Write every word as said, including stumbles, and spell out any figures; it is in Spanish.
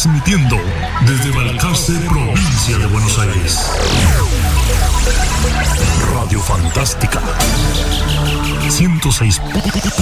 transmitiendo desde Balcarce, provincia de Buenos Aires. Radio Fantástica ciento seis